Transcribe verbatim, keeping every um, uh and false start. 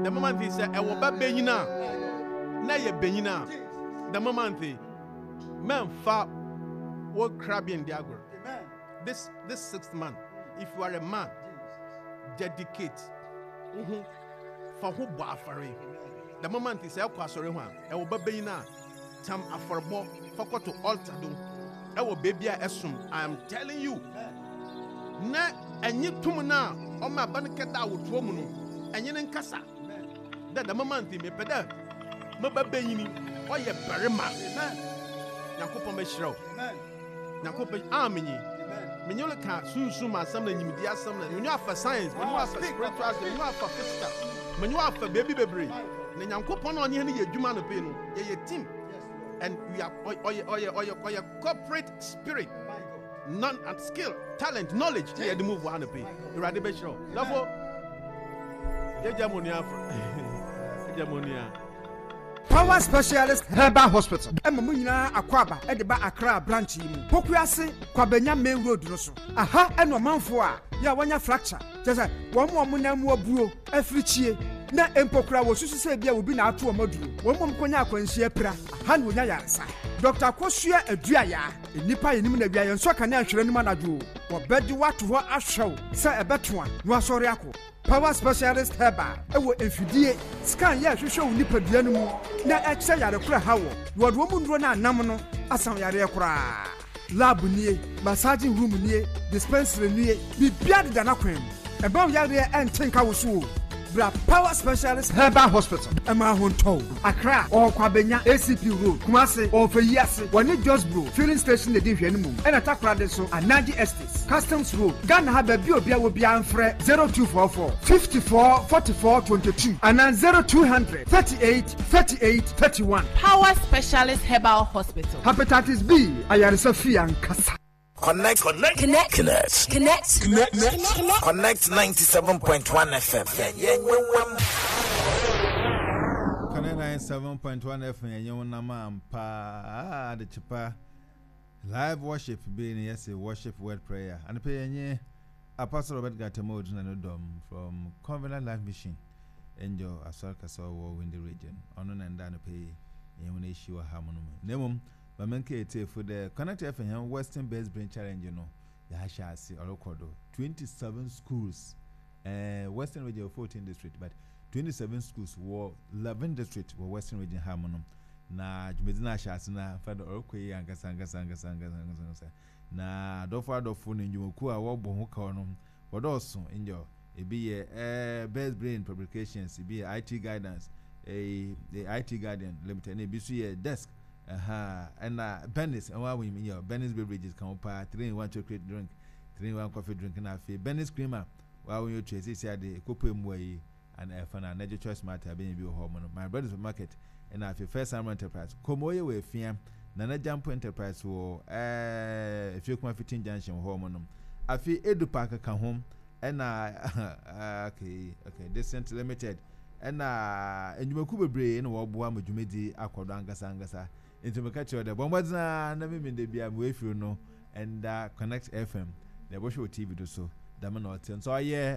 The moment he said, I will be Benina. Nay, Benina. The moment he man far what crabby in Diago. This this sixth month, if you are a man, dedicate mm-hmm. for who buffering. The moment he said, I will be Benina. Tam aforbo foko to altar do e wo baby esum. I am telling you na enyi tum na o ma ban keda wo to mu no enyi ne nkasa that the moment me peda me ba benyini o ye berema yakopon be hiraw yakopon amenyi menyo le ka sunsun ma asam na nyimdi asam na menyo afa science menyo afa spiritual menyo afa physical menyo afa baby bebre na yakopon na onye ne ye adwuma no pe no ye ye team. And we are or your or your or your, or your corporate spirit, non and skill, talent, knowledge. Yeah, the move one to pay. You ready, be sure. Therefore, hegemonia, hegemonia. Power Specialist Herbal Hospital. Emma Munina Akwaba, Ediba Accra branch. Pokuase, Kwabenya Main Road Rosso. Aha, and no man for ya one ya fracture. Just one more munamua bro, a frichie. Na empokra wo susu se bia obi na ato omadu wo mom konya akwanhia pra ha no nya yansa Doctor Kosua aduaya enipa yenim na bia yenso ka na ahwere nim anadwo wo bedi wato ho ahwew se ebeto a no asori akọ Power Specialist Herbal ewo enfidie scan ya hwehwe wo nipa dua no mu na ekse yare kura hawo wo do mu nduro na anam no asam yare kura lab nie massaging room nie dispensary nie bibia de na kwem eba yare entenka wo so Bra Power Specialist Herbal Hospital. Emma Honto, Accra, or Kwabenya, A C P Road, Kumasi, or Fayasi, one just bro, filling station the division, and attack Radeso, and Nadi Estes, Customs Road, Ghana have a Biobia will be Anfre zero two four four, fifty-four, forty-four, twenty-two, and then zero two hundred, thirty-eight, thirty-eight, thirty-one. Power Specialist Herbal Hospital. Hepatitis B, Ayarisa Free and Kasa. Connect, connect, connect, connect, connect, connect, connect, connect ninety-seven point one F M. Connect ninety-seven point one F M. You want nama pa the chipa live worship being yes a worship word prayer and pay any Apostle Robert Gatamo Dom from Covenant Life Mission. Enjoy a circus or in the region. On and down pay you issue a harmony. Nemum. Bamenke for the Connect F M Western Base Brain Challenge, you know, Yasha see Orokodo. twenty-seven schools, uh, Western Region fourteen district, but twenty-seven schools were eleven district were Western Region Harmonum. Na Jumedina Shasna, Father Orokwe, and Gasanga Sanga Sanga Sanga. Na Dofa Dofun in Jumukua, Wabo Hokanum, but also in your it be a Best Brain Publications, it be I T guidance, a the I T Guardian Limited, a B C a desk. Aha, and uh, Bennis, and why we mean your Bennis beverages come up, three in one chocolate drink, three in one coffee drink, and I feel Bennis creamer. While you chase it, said the Cope Mway and F and a Nature Choice Matter being your hormone. My brother's market, and I feel first summer enterprise. Comoya with Fiam, Nana Jump Enterprise, or a few fifteen junction hormone. I feel Edu Parker come home, and I, okay, okay, decent limited, and uh, and you may brain or Buam Jumedi Aquadanga Sangasa. Into my catcher, the bombers are never been the B M way for no and uh, Connect F M, the Bushwood T V to so, Daman or ten. So, yeah.